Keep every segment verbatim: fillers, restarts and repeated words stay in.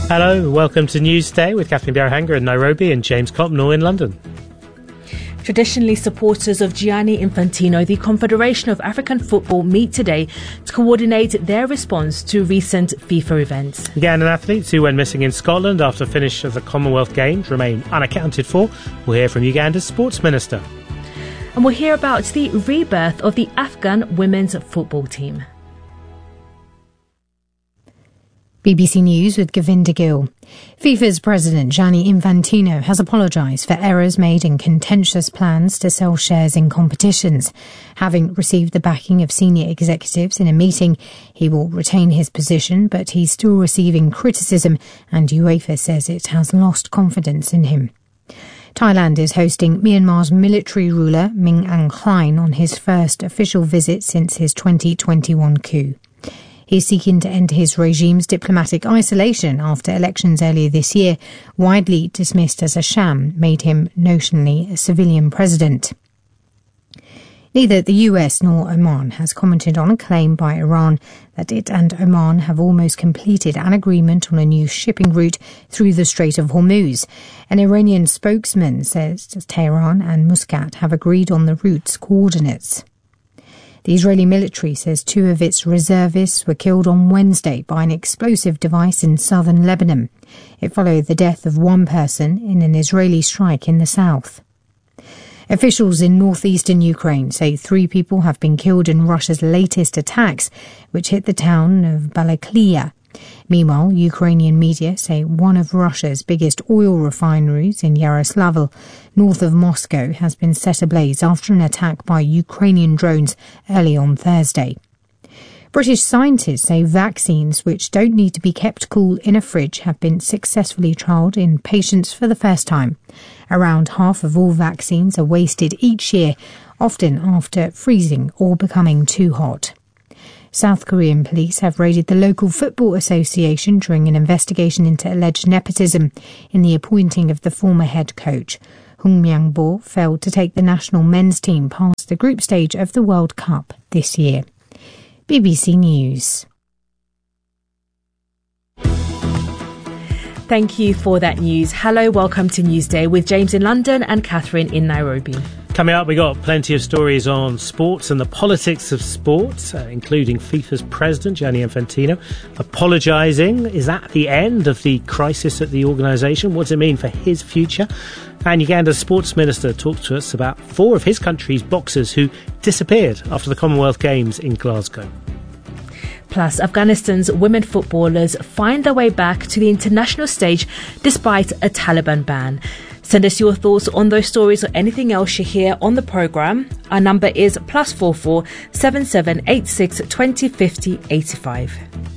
Hello, welcome to Newsday with Catherine Biarhanga in Nairobi and James Copnall in London. Traditionally, supporters of Gianni Infantino, the Confederation of African Football, meet today to coordinate their response to recent FIFA events. Ugandan athletes who went missing in Scotland after finish of the Commonwealth Games remain unaccounted for. We'll hear from Uganda's sports minister. And we'll hear about the rebirth of the Afghan women's football team. B B C News with Govinda Gill. FIFA's president Gianni Infantino has apologised for errors made in contentious plans to sell shares in competitions. Having received the backing of senior executives in a meeting, he will retain his position, but he's still receiving criticism, and UEFA says it has lost confidence in him. Thailand is hosting Myanmar's military ruler Min Aung Hlaing on his first official visit since his twenty twenty-one coup. He's seeking to end his regime's diplomatic isolation after elections earlier this year, widely dismissed as a sham, made him notionally a civilian president. Neither the U S nor Oman has commented on a claim by Iran that it and Oman have almost completed an agreement on a new shipping route through the Strait of Hormuz. An Iranian spokesman says Tehran and Muscat have agreed on the route's coordinates. The Israeli military says two of its reservists were killed on Wednesday by an explosive device in southern Lebanon. It followed the death of one person in an Israeli strike in the south. Officials in northeastern Ukraine say three people have been killed in Russia's latest attacks, which hit the town of Balaklia. Meanwhile, Ukrainian media say one of Russia's biggest oil refineries in Yaroslavl, north of Moscow, has been set ablaze after an attack by Ukrainian drones early on Thursday. British scientists say vaccines which don't need to be kept cool in a fridge have been successfully trialled in patients for the first time. Around half of all vaccines are wasted each year, often after freezing or becoming too hot. South Korean police have raided the local football association during an investigation into alleged nepotism in the appointing of the former head coach. Hung Myung-bo failed to take the national men's team past the group stage of the World Cup this year. B B C News. Thank you for that news. Hello, welcome to Newsday with James in London and Catherine in Nairobi. Coming up, we got plenty of stories on sports and the politics of sport, uh, including FIFA's president, Gianni Infantino, apologising. Is that the end of the crisis at the organisation? What does it mean for his future? And Uganda's sports minister talked to us about four of his country's boxers who disappeared after the Commonwealth Games in Glasgow. Plus, Afghanistan's women footballers find their way back to the international stage despite a Taliban ban. Send us your thoughts on those stories or anything else you hear on the programme. Our number is plus four four seven seven eight six twenty fifty eighty five.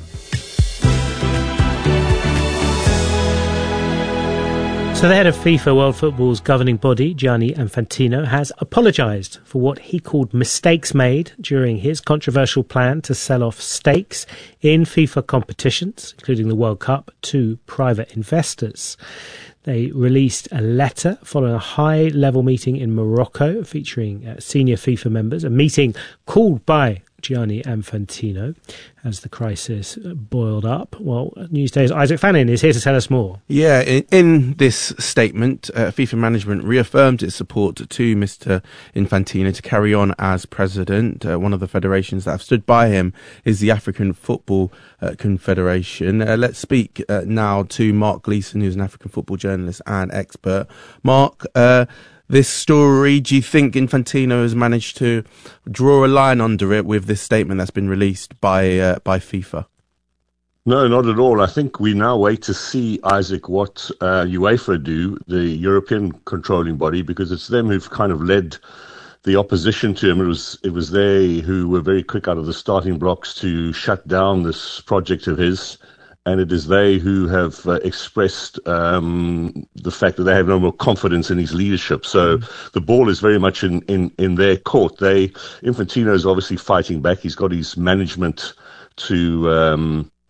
So the head of FIFA World Football's governing body, Gianni Infantino, has apologised for what he called mistakes made during his controversial plan to sell off stakes in FIFA competitions, including the World Cup, to private investors. They released a letter following a high-level meeting in Morocco featuring uh, senior FIFA members, a meeting called by Gianni Infantino as the crisis boiled up. Well, Newsday's Isaac Fannin is here to tell us more. Yeah, in, in this statement, uh, FIFA management reaffirmed its support to Mister Infantino to carry on as president. Uh, one of the federations that have stood by him is the African Football uh, Confederation. Uh, let's speak uh, now to Mark Gleeson, who's an African football journalist and expert. Mark, uh, this story, do you think Infantino has managed to draw a line under it with this statement that's been released by uh, by FIFA? No, not at all. I think we now wait to see, Isaac, what uh, UEFA do, the European controlling body, because it's them who've kind of led the opposition to him. It was it was they who were very quick out of the starting blocks to shut down this project of his. And it is they who have uh, expressed um, the fact that they have no more confidence in his leadership. So mm. the ball is very much in, in, in their court. They Infantino is obviously fighting back. He's got his management to um,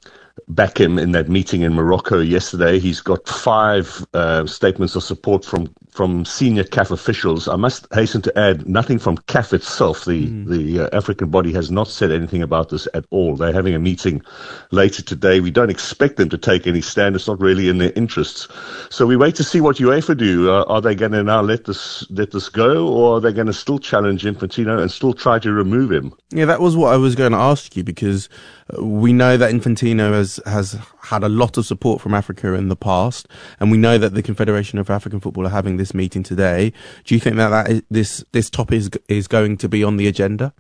back him in that meeting in Morocco yesterday. He's got five uh, statements of support from from senior C A F officials. I must hasten to add, nothing from C A F itself. The mm. the uh, African body has not said anything about this at all. They're having a meeting later today. We don't expect them to take any stand. It's not really in their interests. So we wait to see what UEFA do. Uh, are they going to now let this let this go, or are they going to still challenge Infantino and still try to remove him? Yeah, that was what I was going to ask you, because we know that Infantino has has had a lot of support from Africa in the past, and we know that the Confederation of African Football are having this meeting today. Do you think that, that is, this this topic is is going to be on the agenda?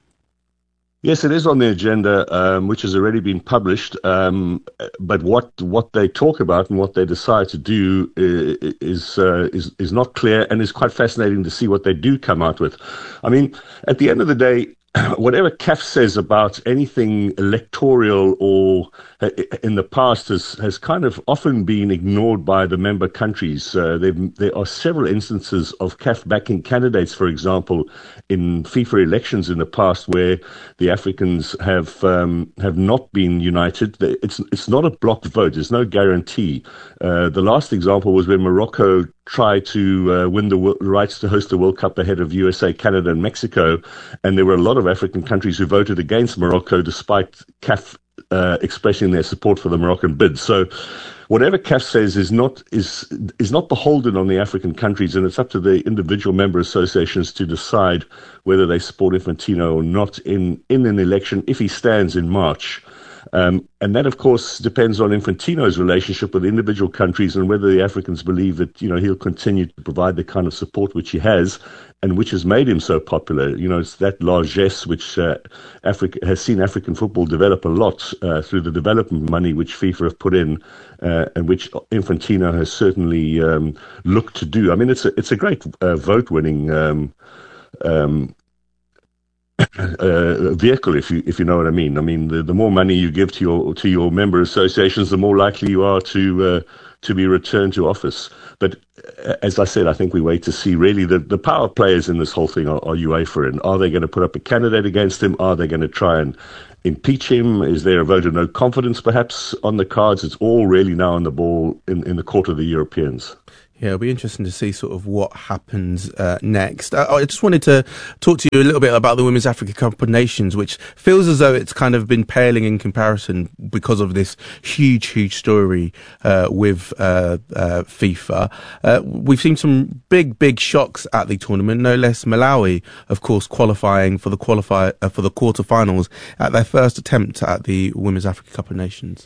Yes, it is on the agenda, um, which has already been published. Um, but what what they talk about and what they decide to do is uh, is is not clear, and is quite fascinating to see what they do come out with. I mean, at the end of the day, whatever C A F says about anything electoral or uh, in the past has, has kind of often been ignored by the member countries. Uh, there are several instances of C A F backing candidates, for example, in FIFA elections in the past, where the Africans have um, have not been united. It's it's not a blocked vote. There's no guarantee. Uh, the last example was when Morocco tried to uh, win the w- rights to host the World Cup ahead of U S A, Canada, and Mexico, and there were a lot of African countries who voted against Morocco, despite C A F uh, expressing their support for the Moroccan bid. So, whatever C A F says is not is is not beholden on the African countries, and it's up to the individual member associations to decide whether they support Infantino or not in in an election if he stands in March. Um, and that, of course, depends on Infantino's relationship with individual countries and whether the Africans believe that, you know, he'll continue to provide the kind of support which he has and which has made him so popular. You know, it's that largesse which uh, Africa has seen African football develop a lot uh, through the development money which FIFA have put in uh, and which Infantino has certainly um, looked to do. I mean, it's a, it's a great uh, vote-winning um, um Uh, vehicle, if you if you know what I mean. I mean, the, the more money you give to your to your member associations, the more likely you are to uh, to be returned to office. But uh, as I said, I think we wait to see. Really, the, the power players in this whole thing are, are UEFA, and are they going to put up a candidate against him? Are they going to try and impeach him? Is there a vote of no confidence, perhaps, on the cards? It's all really now on the ball in, in the court of the Europeans. Yeah, it'll be interesting to see sort of what happens uh, next. Uh, I just wanted to talk to you a little bit about the Women's Africa Cup of Nations, which feels as though it's kind of been paling in comparison because of this huge, huge story uh, with uh, uh, FIFA. Uh, we've seen some big, big shocks at the tournament. No less Malawi, of course, qualifying for the qualify uh, for the quarterfinals at their first attempt at the Women's Africa Cup of Nations.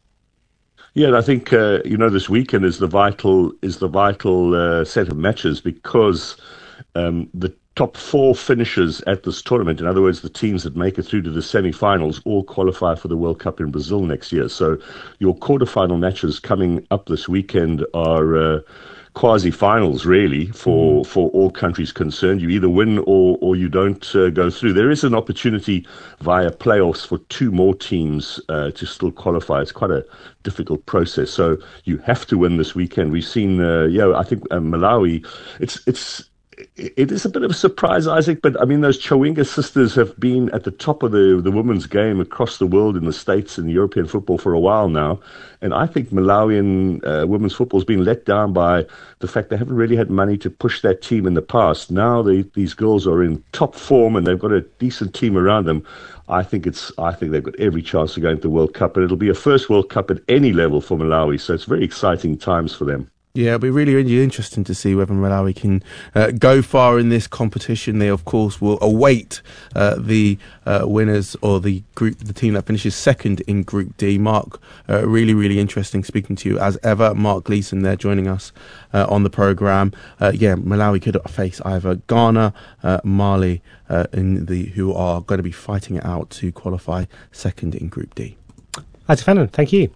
Yeah, and I think uh, you know this weekend is the vital is the vital uh, set of matches, because um, the top four finishers at this tournament, in other words, the teams that make it through to the semi-finals, all qualify for the World Cup in Brazil next year. So your quarterfinal matches coming up this weekend are uh, quasi-finals, really, for, mm. for all countries concerned. You either win or, or you don't uh, go through. There is an opportunity via playoffs for two more teams uh, to still qualify. It's quite a difficult process. So you have to win this weekend. We've seen, uh, yeah, I think uh, Malawi, it's it's it is a bit of a surprise, Isaac, but I mean, those Chawinga sisters have been at the top of the, the women's game across the world, in the States and European football, for a while now. And I think Malawian uh, women's football has been let down by the fact they haven't really had money to push that team in the past. Now they, these girls are in top form and they've got a decent team around them. I think it's. I think they've got every chance to go into the World Cup, and it'll be a first World Cup at any level for Malawi. So it's very exciting times for them. Yeah, it'll be really, really interesting to see whether Malawi can uh, go far in this competition. They, of course, will await uh, the uh, winners or the group, the team that finishes second in Group D. Mark, uh, really, really interesting speaking to you as ever. Mark Gleeson there joining us uh, on the programme. Uh, yeah, Malawi could face either Ghana, uh, Mali, uh, in the who are going to be fighting it out to qualify second in Group D. Atifanan, thank you.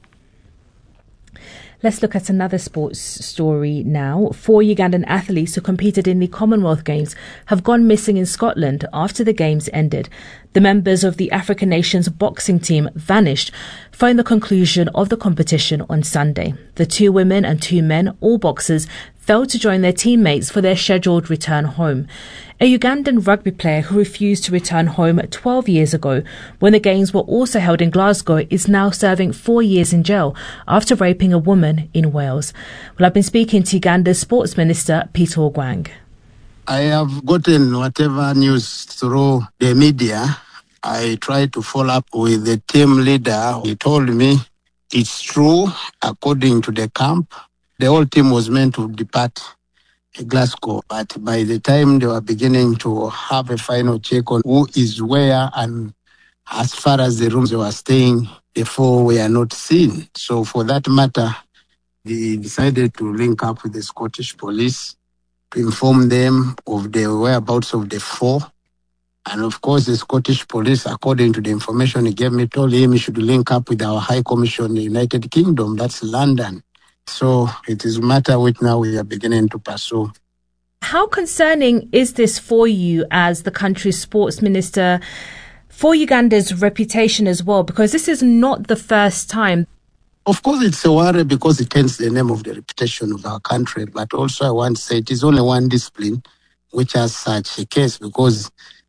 Let's look at another sports story now. Four Ugandan athletes who competed in the Commonwealth Games have gone missing in Scotland after the Games ended. The members of the African Nations boxing team vanished following the conclusion of the competition on Sunday. The two women and two men, all boxers, failed to join their teammates for their scheduled return home. A Ugandan rugby player who refused to return home twelve years ago when the games were also held in Glasgow is now serving four years in jail after raping a woman in Wales. Well, I've been speaking to Uganda's Sports Minister, Peter Ogwang. I have gotten whatever news through the media. I tried to follow up with the team leader. He told me it's true, according to the camp. The whole team was meant to depart Glasgow, but by the time they were beginning to have a final check on who is where, and as far as the rooms they were staying, the four were not seen. So for that matter, they decided to link up with the Scottish police to inform them of the whereabouts of the four. And of course, the Scottish police, according to the information he gave me, told him he should link up with our High Commission in the United Kingdom, that's London. So it is a matter which now we are beginning to pursue. How concerning is this for you as the country's sports minister, for Uganda's reputation as well? Because this is not the first time. Of course, it's a worry because it taints the name of the reputation of our country. But also I want to say it is only one discipline which has such a case, because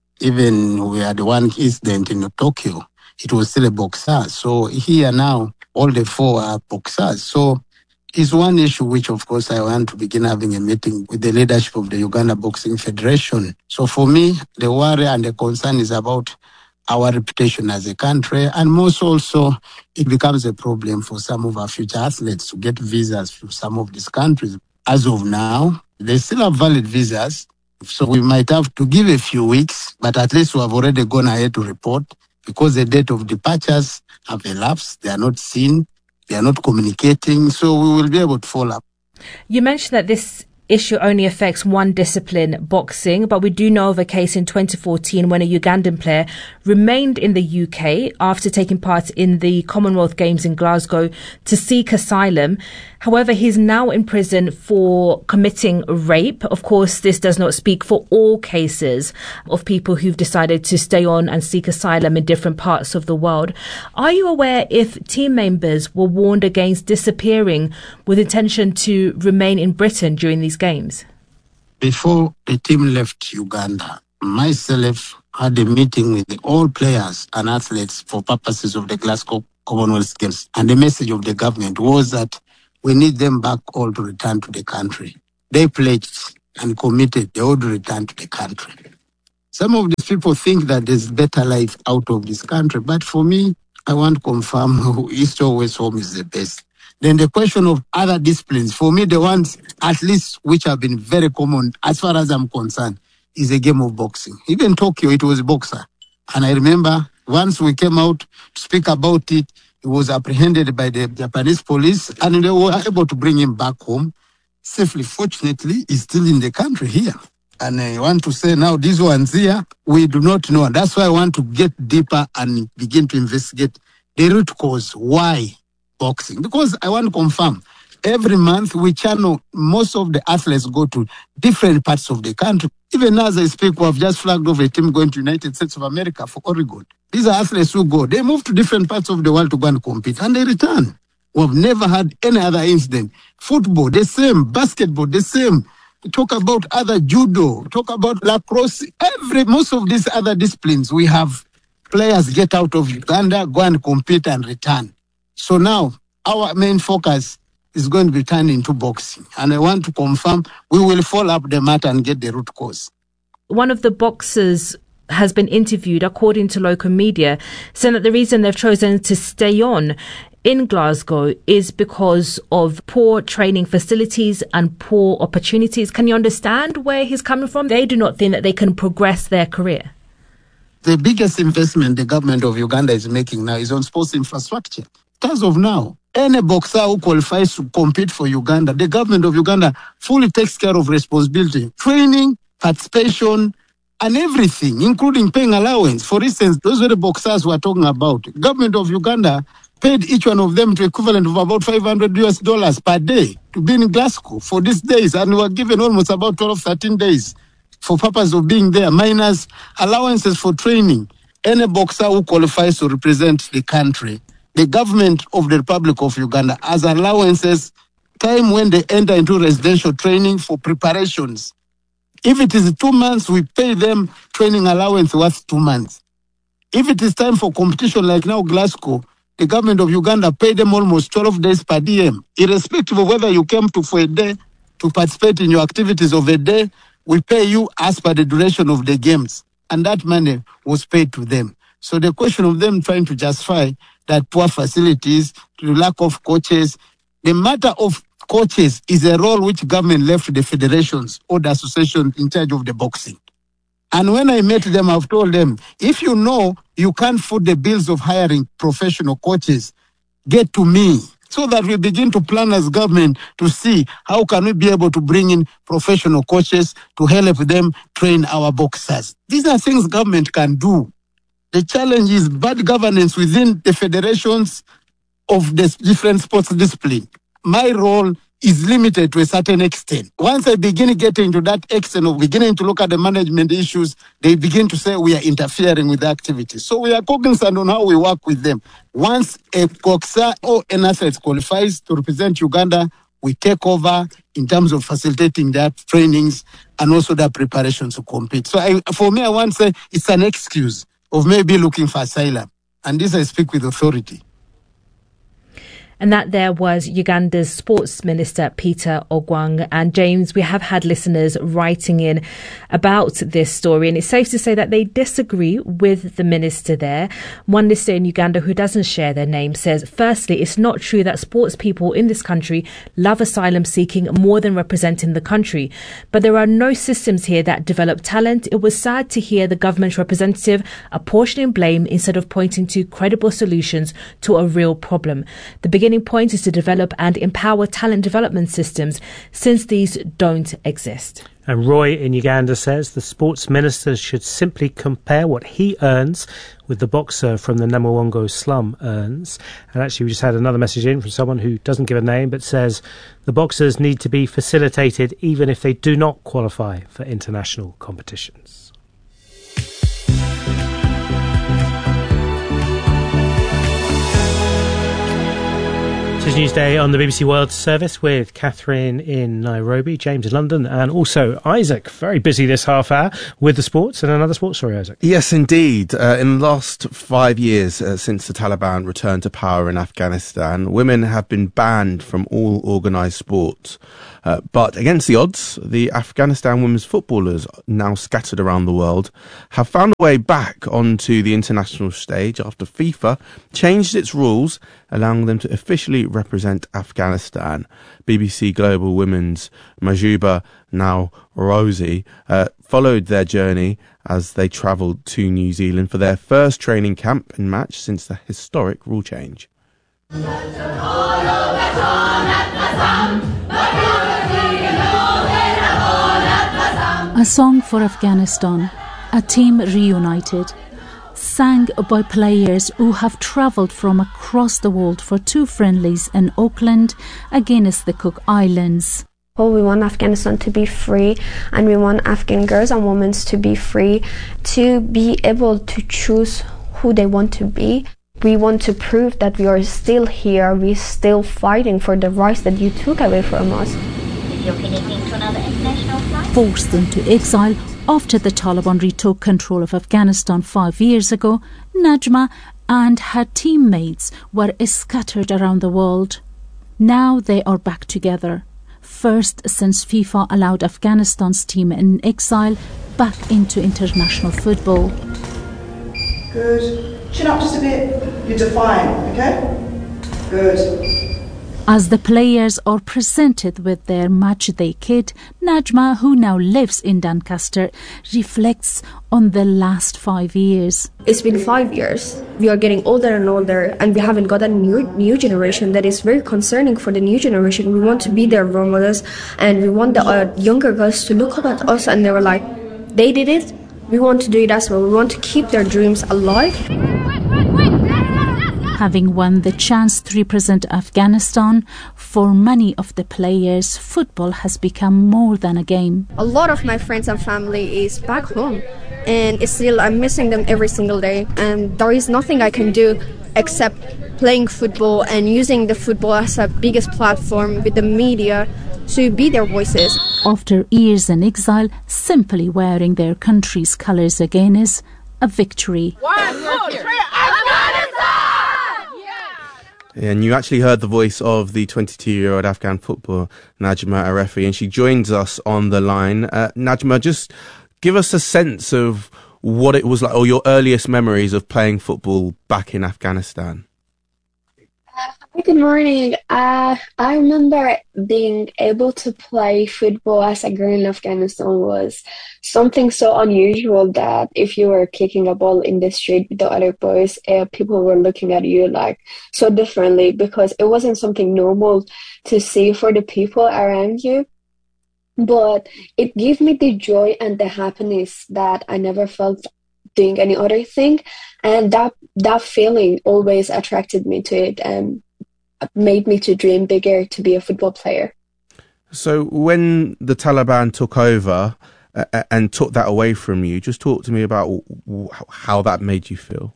even we had one incident in Tokyo, it was still a boxer. So here now, all the four are boxers. So it's one issue which, of course, I want to begin having a meeting with the leadership of the Uganda Boxing Federation. So for me, the worry and the concern is about our reputation as a country, and most also it becomes a problem for some of our future athletes to get visas to some of these countries. As of now, they still have valid visas, so we might have to give a few weeks, but at least we have already gone ahead to report, because the date of departures have elapsed, they are not seen, they are not communicating, so we will be able to follow up. You mentioned that this issue only affects one discipline, boxing, but we do know of a case in twenty fourteen when a Ugandan player remained in the U K after taking part in the Commonwealth Games in Glasgow to seek asylum. However, he's now in prison for committing rape. Of course, this does not speak for all cases of people who've decided to stay on and seek asylum in different parts of the world. Are you aware if team members were warned against disappearing with intention to remain in Britain during these games? Before the team left Uganda, myself had a meeting with all players and athletes for purposes of the Glasgow Commonwealth Games. And the message of the government was that we need them back all to return to the country. They pledged and committed they would return to the country. Some of these people think that there's better life out of this country. But for me, I want to confirm who East or West home is the best. Then the question of other disciplines, for me, the ones at least which have been very common as far as I'm concerned, is a game of boxing. Even Tokyo, it was a boxer. And I remember once we came out to speak about it, he was apprehended by the Japanese police and they were able to bring him back home safely. Fortunately, he's still in the country here. And I want to say now, these ones here, we do not know. That's why I want to get deeper and begin to investigate the root cause. Why boxing? Because I want to confirm, every month we channel, most of the athletes go to different parts of the country. Even as I speak, we have just flagged off a team going to United States of America for Oregon. These are athletes who go. They move to different parts of the world to go and compete, and they return. We've never had any other incident. Football, the same. Basketball, the same. We talk about other judo, talk about lacrosse. Every, most of these other disciplines, we have players get out of Uganda, go and compete and return. So now, our main focus is going to be turned into boxing. And I want to confirm we will follow up the matter and get the root cause. One of the boxers has been interviewed, according to local media, saying that the reason they've chosen to stay on in Glasgow is because of poor training facilities and poor opportunities. Can you understand where he's coming from? They do not think that they can progress their career. The biggest investment the government of Uganda is making now is on sports infrastructure. As of now, any boxer who qualifies to compete for Uganda, the government of Uganda fully takes care of responsibility, training, participation, and everything, including paying allowance. For instance, those were the boxers we are talking about. The government of Uganda paid each one of them to equivalent of about five hundred U S dollars per day to be in Glasgow for these days. And we were given almost about twelve, thirteen days for purpose of being there, minus allowances for training. Any boxer who qualifies to represent the country, the government of the Republic of Uganda has allowances time when they enter into residential training for preparations. If it is two months, we pay them training allowance worth two months. If it is time for competition like now Glasgow, the government of Uganda paid them almost twelve days per diem. Irrespective of whether you came to for a day to participate in your activities of a day, we pay you as per the duration of the games. And that money was paid to them. So the question of them trying to justify that poor facilities, the lack of coaches, the matter of coaches is a role which government left to the federations or the association in charge of the boxing. And when I met them, I've told them, if you know you can't foot the bills of hiring professional coaches, get to me so that we begin to plan as government to see how can we be able to bring in professional coaches to help them train our boxers. These are things government can do. The challenge is bad governance within the federations of the different sports discipline. My role is limited to a certain extent. Once I begin getting to that extent of beginning to look at the management issues, they begin to say we are interfering with the activities. So we are cognizant on how we work with them. Once a boxer or an athlete qualifies to represent Uganda, we take over in terms of facilitating their trainings and also their preparation to compete. So I, for me, I want to say it's an excuse of maybe looking for asylum. And this I speak with authority. And that there was Uganda's Sports Minister, Peter Ogwang. And James, we have had listeners writing in about this story, and it's safe to say that they disagree with the minister there. One listener in Uganda who doesn't share their name says, firstly, it's not true that sports people in this country love asylum seeking more than representing the country. But there are no systems here that develop talent. It was sad to hear the government representative apportioning blame instead of pointing to credible solutions to a real problem. The beginning point is to develop and empower talent development systems, since these don't exist. And Roy in Uganda says the sports minister should simply compare what he earns with the boxer from the Namawongo slum earns. And actually we just had another message in from someone who doesn't give a name but says the boxers need to be facilitated even if they do not qualify for international competitions. It's Newsday on the B B C World Service with Catherine in Nairobi, James in London, and also Isaac. Very busy this half hour with the sports and another sports story, Isaac. Yes, indeed. Uh, in the last five years uh, since the Taliban returned to power in Afghanistan, women have been banned from all organised sports. Uh, but against the odds, the Afghanistan women's footballers, now scattered around the world, have found a way back onto the international stage after FIFA changed its rules, allowing them to officially represent Afghanistan. B B C Global Women's Majuba, now Rosie, uh, followed their journey as they travelled to New Zealand for their first training camp and match since the historic rule change. A song for Afghanistan, a team reunited, sang by players who have travelled from across the world for two friendlies in Auckland against the Cook Islands. Well, we want Afghanistan to be free, and we want Afghan girls and women to be free, to be able to choose who they want to be. We want to prove that we are still here, we're still fighting for the rights that you took away from us. Forced into exile after the Taliban retook control of Afghanistan five years ago, Najma and her teammates were scattered around the world. Now they are back together. First since FIFA allowed Afghanistan's team in exile back into international football. Good. Chin up just a bit. You're defying, okay? Good. As the players are presented with their matchday kit, Najma, who now lives in Doncaster, reflects on the last five years. It's been five years. We are getting older and older, and we haven't got a new new generation. That is very concerning for the new generation. We want to be their role models, and we want the uh, younger girls to look up at us and they were like, they did it, we want to do it as well. We want to keep their dreams alive. Having won the chance to represent Afghanistan, for many of the players, football has become more than a game. A lot of my friends and family is back home, and it's still I'm missing them every single day, and there is nothing I can do except playing football and using the football as a biggest platform with the media to be their voices. After years in exile, simply wearing their country's colours again is a victory. One, two, three, Afghanistan! Yeah, and you actually heard the voice of the twenty-two-year-old Afghan footballer, Najma Arefi, and she joins us on the line. Uh, Najma, just give us a sense of what it was like, or your earliest memories of playing football back in Afghanistan. Good morning. Uh, I remember being able to play football as a girl in Afghanistan was something so unusual that if you were kicking a ball in the street with the other boys, uh, people were looking at you like so differently because it wasn't something normal to see for the people around you. But it gave me the joy and the happiness that I never felt doing any other thing. And that that feeling always attracted me to it and made me to dream bigger to be a football player. So when the Taliban took over uh, and took that away from you, just talk to me about w- how that made you feel.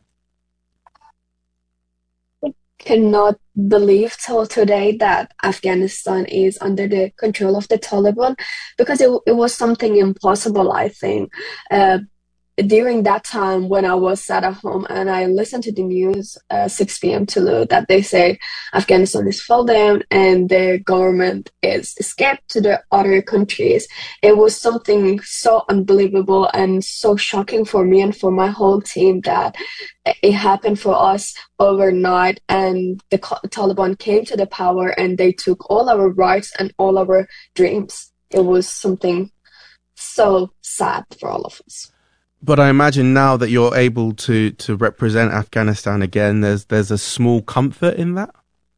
I cannot believe till today that Afghanistan is under the control of the Taliban because it, it was something impossible, I think. Uh, During that time when I was sat at home and I listened to the news uh, six p.m. Tulu that they say Afghanistan is fell down and the government is escaped to the other countries, it was something so unbelievable and so shocking for me and for my whole team that it happened for us overnight and the Taliban came to the power and they took all our rights and all our dreams. It was something so sad for all of us. But I imagine now that you're able to, to represent Afghanistan again, there's there's a small comfort in that?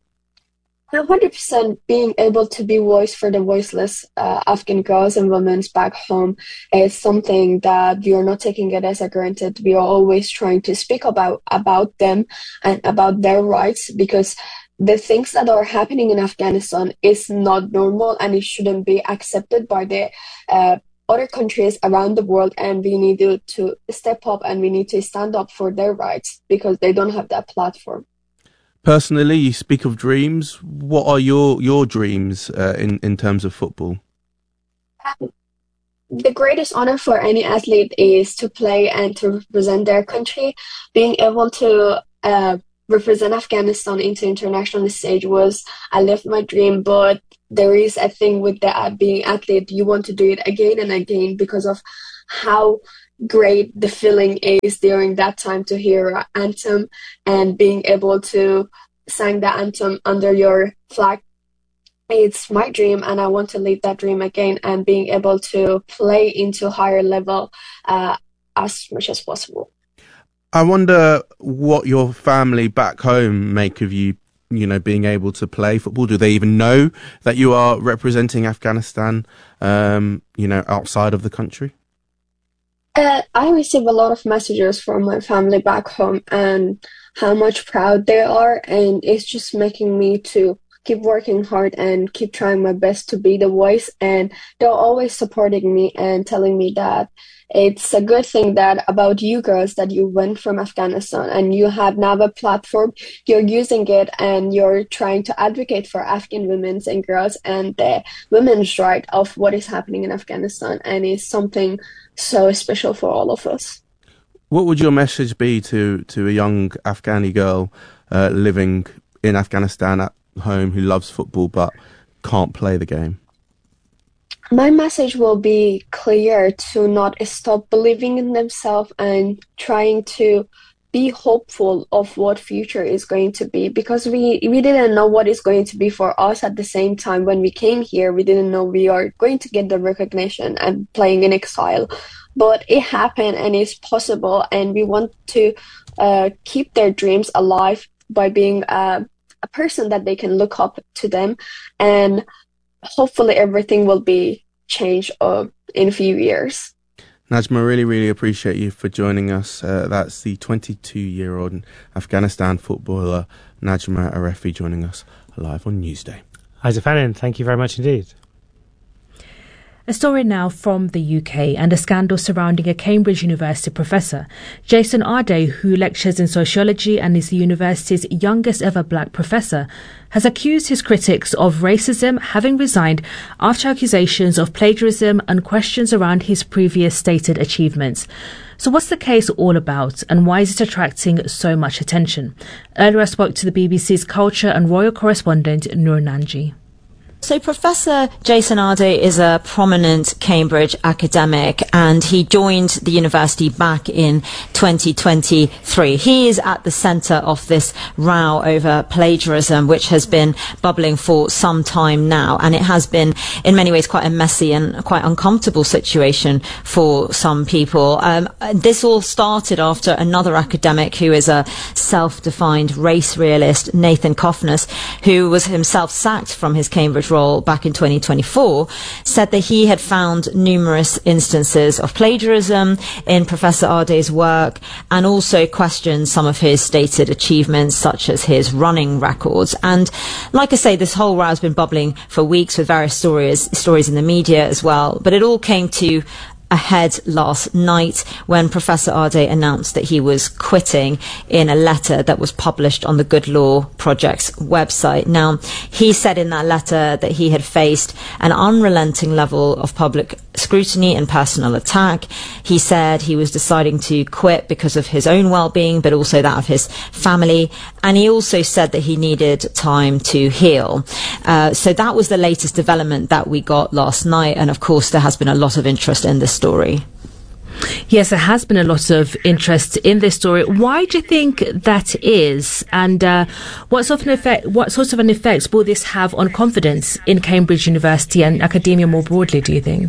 one hundred percent being able to be voice for the voiceless uh, Afghan girls and women back home is something that we are not taking it as a granted. We are always trying to speak about, about them and about their rights because the things that are happening in Afghanistan is not normal and it shouldn't be accepted by the uh, other countries around the world, and we need to, to step up and we need to stand up for their rights because they don't have that platform. Personally, you speak of dreams. What are your, your dreams uh, in, in terms of football? Um, the greatest honor for any athlete is to play and to represent their country. Being able to uh, represent Afghanistan into international stage was, I lived my dream, but there is a thing with that being athlete, you want to do it again and again because of how great the feeling is during that time to hear an anthem and being able to sing the anthem under your flag. It's my dream and I want to live that dream again and being able to play into higher level uh, as much as possible. I wonder what your family back home make of you, you know, being able to play football. Do they even know that you are representing Afghanistan, um, you know, outside of the country? Uh, I receive a lot of messages from my family back home and how much proud they are. And it's just making me to keep working hard and keep trying my best to be the voice. And they're always supporting me and telling me that it's a good thing that about you girls that you went from Afghanistan and you have now a platform, you're using it and you're trying to advocate for Afghan women and girls and the women's right of what is happening in Afghanistan. And it's something so special for all of us. What would your message be to, to a young Afghani girl uh, living in Afghanistan at home who loves football but can't play the game? My message will be clear to not stop believing in themselves and trying to be hopeful of what future is going to be because we, we didn't know what is going to be for us at the same time when we came here. We didn't know we are going to get the recognition and playing in exile. But it happened and it's possible and we want to uh, keep their dreams alive by being uh, a person that they can look up to them and hopefully everything will be changed uh, in a few years. Najma, really, really appreciate you for joining us. Uh, that's the twenty-two-year-old Afghanistan footballer Najma Arefi joining us live on Newsday. Isaac Fannin, thank you very much indeed. A story now from the U K and a scandal surrounding a Cambridge University professor. Jason Arday, who lectures in sociology and is the university's youngest ever black professor, has accused his critics of racism, having resigned after accusations of plagiarism and questions around his previous stated achievements. So what's the case all about, and why is it attracting so much attention? Earlier I spoke to the B B C's culture and royal correspondent Noor Nanji. So Professor Jason Arday is a prominent Cambridge academic, and he joined the university back in twenty twenty-three. He is at the centre of this row over plagiarism, which has been bubbling for some time now, and it has been in many ways quite a messy and quite uncomfortable situation for some people. Um, this all started after another academic who is a self-defined race realist, Nathan Kofnas, who was himself sacked from his Cambridge role back in twenty twenty-four, said that he had found numerous instances of plagiarism in Professor Arday's work, and also questioned some of his stated achievements, such as his running records. And like I say, this whole row has been bubbling for weeks with various stories, stories in the media as well. But it all came to ahead last night when Professor Arday announced that he was quitting in a letter that was published on the Good Law Project's website. Now, he said in that letter that he had faced an unrelenting level of public scrutiny and personal attack. He said he was deciding to quit because of his own well-being, but also that of his family. And he also said that he needed time to heal. Uh, so that was the latest development that we got last night. And of course, there has been a lot of interest in this story. Yes, there has been a lot of interest in this story. Why do you think that is? And uh, what sort of an effect, what sort of an effect will this have on confidence in Cambridge University and academia more broadly, do you think?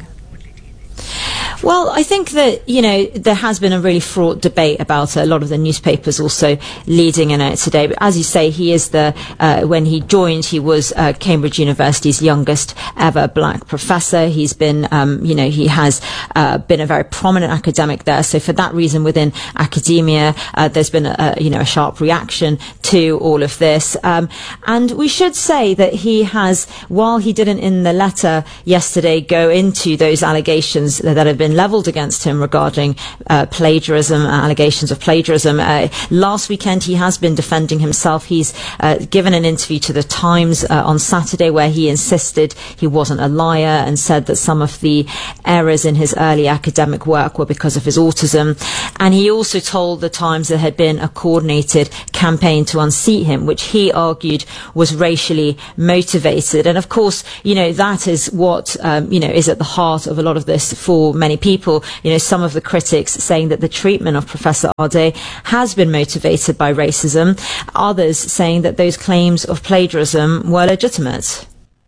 Well, I think that, you know, there has been a really fraught debate about it. A lot of the newspapers also leading in it today. But as you say, he is the, uh, when he joined, he was uh, Cambridge University's youngest ever black professor. He's been, um, you know, he has uh, been a very prominent academic there. So for that reason, within academia, uh, there's been, a, a, you know, a sharp reaction to all of this. Um, and we should say that he has, while he didn't in the letter yesterday go into those allegations that have been levelled against him regarding uh, plagiarism, uh, allegations of plagiarism. Uh, last weekend, he has been defending himself. He's uh, given an interview to The Times uh, on Saturday where he insisted he wasn't a liar and said that some of the errors in his early academic work were because of his autism. And he also told The Times there had been a coordinated campaign to unseat him, which he argued was racially motivated. And of course, you know, that is what, um, you know, is at the heart of a lot of this for many people. You know, some of the critics saying that the treatment of Professor Arday has been motivated by racism, others saying that those claims of plagiarism were legitimate.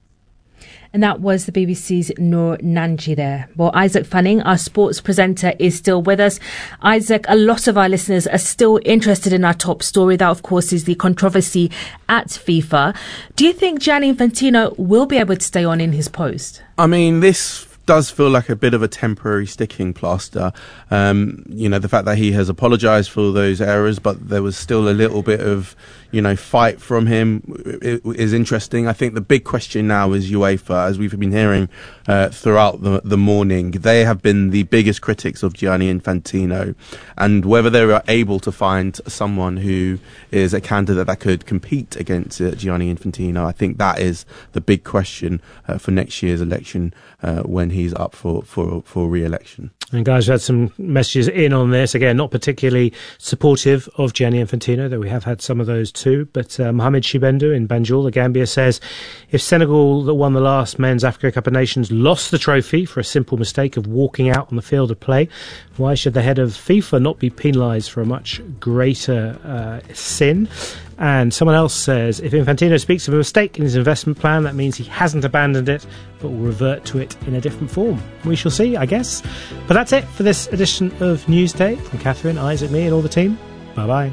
And that was the B B C's Noor Nanji there. Well, Isaac Fanning, our sports presenter, is still with us. Isaac, a lot of our listeners are still interested in our top story. That, of course, is the controversy at FIFA. Do you think Gianni Infantino will be able to stay on in his post? I mean, this does feel like a bit of a temporary sticking plaster. Um, you know, the fact that he has apologised for those errors, but there was still a little bit of, you know, fight from him is interesting. I think the big question now is UEFA, as we've been hearing uh, throughout the, the morning. They have been the biggest critics of Gianni Infantino, and whether they are able to find someone who is a candidate that could compete against uh, Gianni Infantino, I think that is the big question uh, for next year's election uh, when he's up for, for, for re-election. And guys, we had some messages in on this. Again, not particularly supportive of Gianni Infantino, though we have had some of those too. But uh, Mohamed Shibendu in Banjul, the Gambia, says, if Senegal, that won the last Men's Africa Cup of Nations, lost the trophy for a simple mistake of walking out on the field of play, why should the head of FIFA not be penalised for a much greater uh, sin? And someone else says, if Infantino speaks of a mistake in his investment plan, that means he hasn't abandoned it, but will revert to it in a different form. We shall see, I guess. But that's it for this edition of Newsday. From Catherine, Isaac, me and all the team. Bye-bye.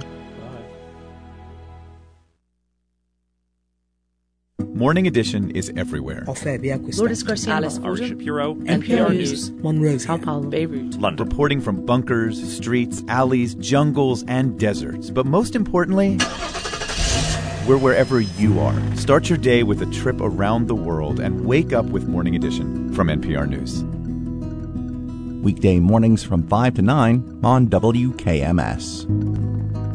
Morning Edition is everywhere. Lourdes Garcia, Alice Arisha Shapiro, N P R News, Monroe, Sao Paulo, Beirut, London. Reporting from bunkers, streets, alleys, jungles, and deserts. But most importantly, We're wherever you are. Start your day with a trip around the world and wake up with Morning Edition from N P R News. Weekday mornings from five to nine on W K M S.